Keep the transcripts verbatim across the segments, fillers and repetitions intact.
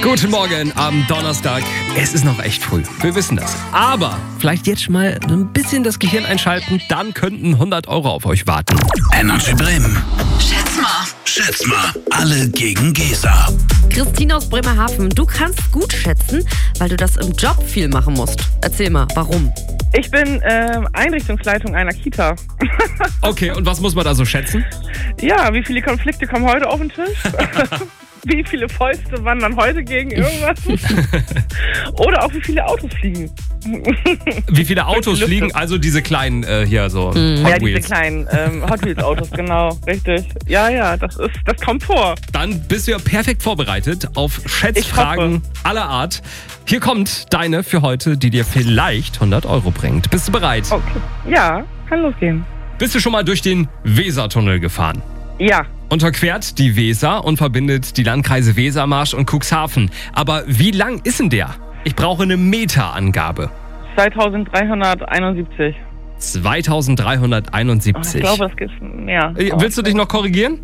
Guten Morgen am Donnerstag. Es ist noch echt früh, wir wissen das. Aber vielleicht jetzt schon mal ein bisschen das Gehirn einschalten, dann könnten hundert Euro auf euch warten. Energy Bremen. Schätz mal. Schätz mal. Alle gegen Gesa. Christine aus Bremerhaven, du kannst gut schätzen, weil du das im Job viel machen musst. Erzähl mal, warum? Ich bin äh, Einrichtungsleitung einer Kita. Okay, und was muss man da so schätzen? Ja, wie viele Konflikte kommen heute auf den Tisch? Wie viele Fäuste wandern heute gegen irgendwas? Oder auch wie viele Autos fliegen. Wie viele Autos fliegen? Also diese kleinen äh, hier so Mhm. Hot Ja, diese Wheels. kleinen ähm, Hot Wheels Autos, genau, richtig. Ja, ja, das ist, das kommt vor. Dann bist du ja perfekt vorbereitet auf Schätzfragen aller Art. Hier kommt deine für heute, die dir vielleicht hundert Euro bringt. Bist du bereit? Okay. Ja, kann losgehen. Bist du schon mal durch den Wesertunnel gefahren? Ja, Unterquert die Weser und verbindet die Landkreise Wesermarsch und Cuxhaven. Aber wie lang ist denn der? Ich brauche eine Meterangabe. zweitausenddreihunderteinundsiebzig. zweitausenddreihunderteinundsiebzig. Ich glaube, es gibt mehr. Äh, Willst du dich noch korrigieren?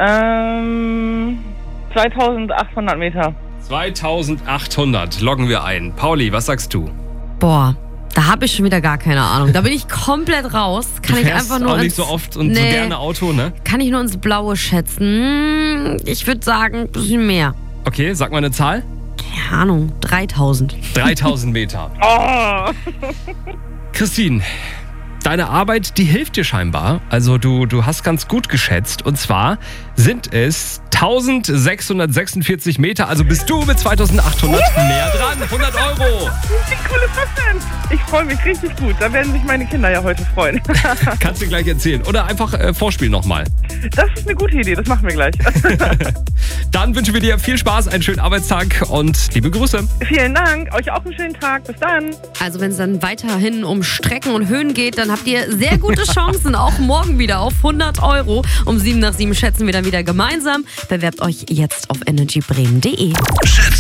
Ähm, zweitausendachthundert Meter. zweitausendachthundert loggen wir ein. Pauli, was sagst du? Boah, da habe ich schon wieder gar keine Ahnung. Da bin ich komplett raus. Kann du ich fährst einfach nur auch nicht ins, so oft und so Nee. gerne Auto, ne? Kann ich nur ins Blaue schätzen. Ich würde sagen, ein bisschen mehr. Okay, sag mal eine Zahl. Keine Ahnung, dreitausend. dreitausend Meter. Oh! Christine, deine Arbeit, die hilft dir scheinbar. Also du, du hast ganz gut geschätzt. Und zwar sind es eintausendsechshundertsechsundvierzig Meter. Also bist du mit zweitausendachthundert näher dran. hundert Euro. Wie cool ist das denn? Ich freue mich richtig gut. Da werden sich meine Kinder ja heute freuen. Kannst du gleich erzählen. Oder einfach äh, vorspielen nochmal. Das ist eine gute Idee, das machen wir gleich. Dann wünschen wir dir viel Spaß, einen schönen Arbeitstag und liebe Grüße. Vielen Dank, euch auch einen schönen Tag. Bis dann. Also wenn es dann weiterhin um Strecken und Höhen geht, dann habt ihr sehr gute Chancen, auch morgen wieder auf hundert Euro. Um sieben nach sieben schätzen wir dann wieder gemeinsam. Bewerbt euch jetzt auf energy bremen punkt de. Schätz